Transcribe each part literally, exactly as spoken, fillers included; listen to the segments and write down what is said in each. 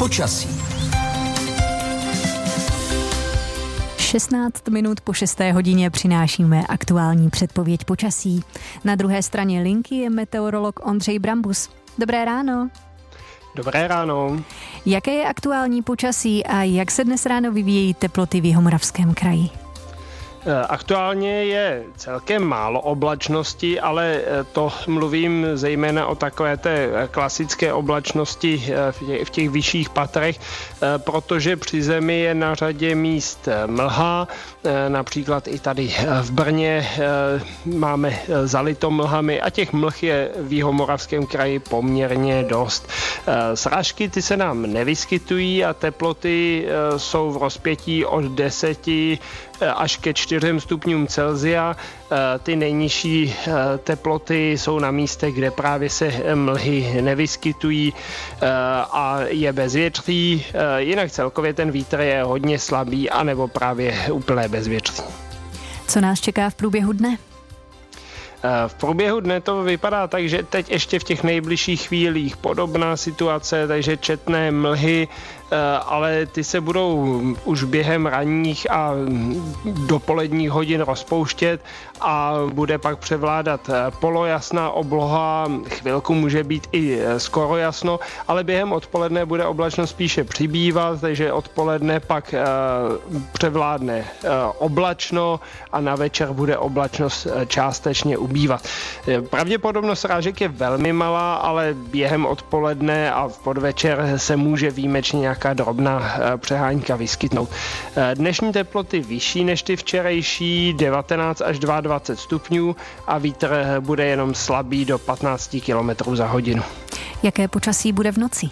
Počasí. šestnáct minut po šesté hodině přinášíme aktuální předpověď počasí. Na druhé straně linky je meteorolog Ondřej Brambus. Dobré ráno. Dobré ráno. Jaké je aktuální počasí a jak se dnes ráno vyvíjejí teploty v Jihomoravském kraji? Aktuálně je celkem málo oblačnosti, ale to mluvím zejména o takové té klasické oblačnosti v těch vyšších patrech, protože při zemi je na řadě míst mlha, například i tady v Brně máme zalito mlhami a těch mlh je v Jihomoravském kraji poměrně dost. Srážky ty se nám nevyskytují a teploty jsou v rozpětí od deseti až ke čtyřem stupňům Celsia. Ty nejnižší teploty jsou na místech, kde právě se mlhy nevyskytují a je bezvětří. Jinak celkově ten vítr je hodně slabý anebo právě úplné bezvětří. Co nás čeká v průběhu dne? V průběhu dne to vypadá tak, že teď ještě v těch nejbližších chvílích podobná situace, takže četné mlhy, ale ty se budou už během ranních a dopoledních hodin rozpouštět a bude pak převládat polojasná obloha, chvilku může být i skoro jasno, ale během odpoledne bude oblačnost spíše přibývat, takže odpoledne pak převládne oblačno a na večer bude oblačnost částečně ubývat. Pravděpodobnost srážek je velmi malá, ale během odpoledne a v podvečer se může výjimečně nějaká drobná přehánka vyskytnout. Dnešní teploty vyšší než ty včerejší, devatenáct až dvacet dva stupňů a vítr bude jenom slabý do patnáct kilometrů za hodinu. Jaké počasí bude v noci?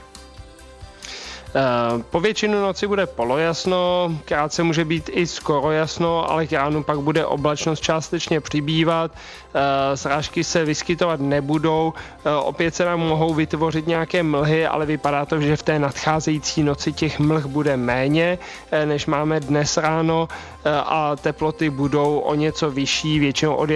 Po většinu noci bude polojasno, krátce může být i skoro jasno, ale k ránu pak bude oblačnost částečně přibývat, srážky se vyskytovat nebudou, opět se nám mohou vytvořit nějaké mlhy, ale vypadá to, že v té nadcházející noci těch mlh bude méně, než máme dnes ráno a teploty budou o něco vyšší, většinou od